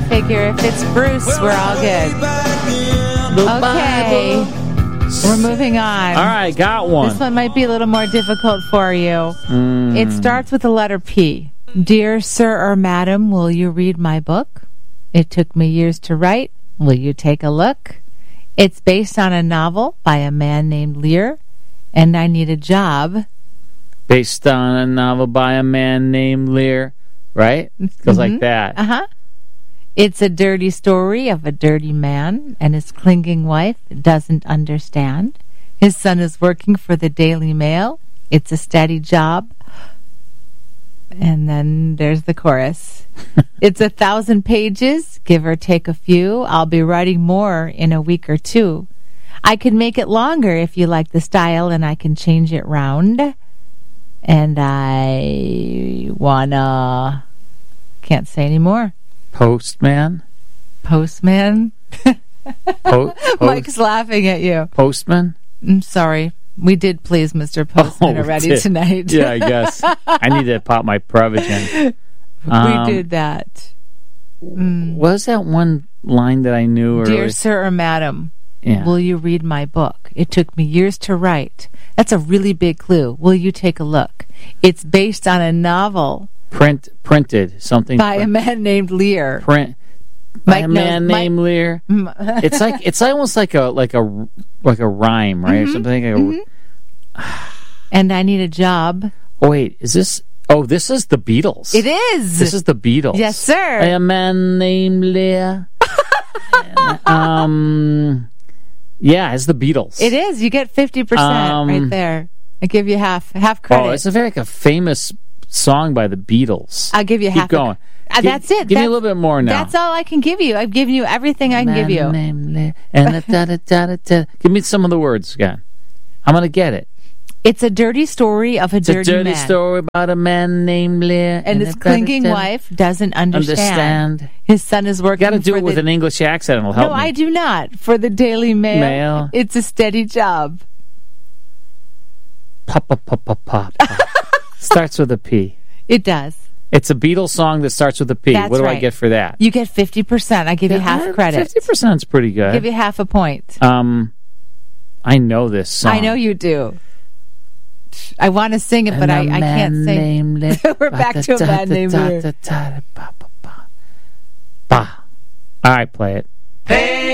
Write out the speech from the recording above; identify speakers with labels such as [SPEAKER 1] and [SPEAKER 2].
[SPEAKER 1] figure if it's Bruce, we're all good. Okay. We're moving on.
[SPEAKER 2] All right, got one.
[SPEAKER 1] This one might be a little more difficult for you. It starts with the letter P. Dear sir or madam, will you read my book? It took me years to write. Will you take a look? It's based on a novel by a man named Lear, and I need a job.
[SPEAKER 2] Based on a novel by a man named Lear, right? Goes like that.
[SPEAKER 1] Uh-huh. It's a dirty story of a dirty man, and his clinging wife doesn't understand. His son is working for the Daily Mail. It's a steady job. And then there's the chorus. It's 1,000 pages, give or take a few. I'll be writing more in a week or two. I can make it longer if you like the style, and I can change it round. And I wanna... Can't say any more.
[SPEAKER 2] Postman?
[SPEAKER 1] Postman? Mike's laughing at you.
[SPEAKER 2] Postman?
[SPEAKER 1] I'm sorry. We did please Mr. Postman already tonight.
[SPEAKER 2] Yeah, I guess. I need to pop my Prevagen.
[SPEAKER 1] We did that.
[SPEAKER 2] What was that one line that I knew?
[SPEAKER 1] Dear sir or madam,
[SPEAKER 2] yeah.
[SPEAKER 1] Will you read my book? It took me years to write. That's a really big clue. Will you take a look? It's based on a novel. Printed. Something. By a man named Lear.
[SPEAKER 2] By a man named Lear. It's almost like a rhyme, right? Or something.
[SPEAKER 1] And I need a job.
[SPEAKER 2] Oh, wait, is this? Oh, this is the Beatles.
[SPEAKER 1] It is.
[SPEAKER 2] This is the Beatles.
[SPEAKER 1] Yes, sir.
[SPEAKER 2] By a man named Lear. Yeah, it's the Beatles.
[SPEAKER 1] It is. You get 50% right there. I give you half credit.
[SPEAKER 2] Oh, it's a famous song by the Beatles.
[SPEAKER 1] I'll give you half.
[SPEAKER 2] Keep going.
[SPEAKER 1] That's it.
[SPEAKER 2] Give me a little bit more now.
[SPEAKER 1] That's all I can give you. I've given you everything I can give you.
[SPEAKER 2] And give me some of the words again. I'm going to get it.
[SPEAKER 1] It's a dirty story of a dirty man. It's a dirty
[SPEAKER 2] story about a man named Lear.
[SPEAKER 1] And his clinging wife doesn't understand. His son is working for
[SPEAKER 2] you got to do it with an English accent. It'll help me.
[SPEAKER 1] No, I do not. For the Daily Mail. It's a steady job.
[SPEAKER 2] Pop. Starts with a P.
[SPEAKER 1] It does.
[SPEAKER 2] It's a Beatles song that starts with a P.
[SPEAKER 1] That's
[SPEAKER 2] what do
[SPEAKER 1] right.
[SPEAKER 2] I get for that?
[SPEAKER 1] You get 50%. I give you half credit.
[SPEAKER 2] 50% is pretty good.
[SPEAKER 1] I give you half a point.
[SPEAKER 2] I know this song.
[SPEAKER 1] I know you do. I want to sing it, but I can't sing. We're back to a man named Lear.
[SPEAKER 2] All right, play it. Hey.